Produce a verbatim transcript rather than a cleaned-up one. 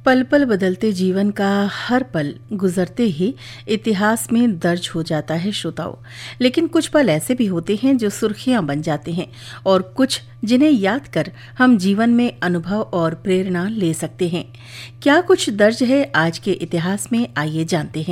पल पल बदलते जीवन का हर पल गुजरते ही इतिहास में दर्ज हो जाता है श्रोताओं। लेकिन कुछ पल ऐसे भी होते हैं जो सुर्खियां बन जाते हैं और कुछ जिन्हें याद कर हम जीवन में अनुभव और प्रेरणा ले सकते हैं। क्या कुछ दर्ज है आज के इतिहास में, आइए जानते हैं।